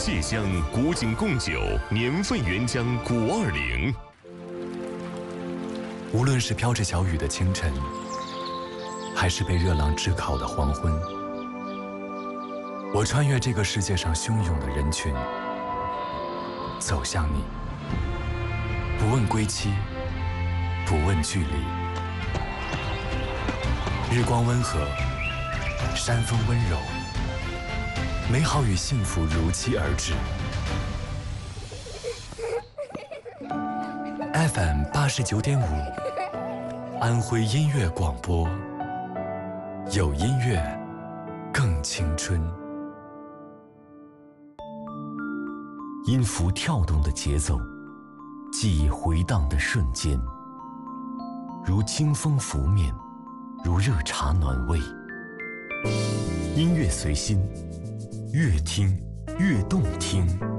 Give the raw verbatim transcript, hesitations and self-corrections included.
芥香古井贡酒，年份原浆古二零。 无论是飘着小雨的清晨，还是被热浪炙烤的黄昏，我穿越这个世界上汹涌的人群，走向你，不问归期，不问距离。日光温和，山风温柔，美好与幸福如期而至。F M 八十九点五，安徽音乐广播，有音乐，更青春。 音符跳动的节奏，记忆回荡的瞬间，如清风拂面，如热茶暖胃。音乐随心，越听越动听。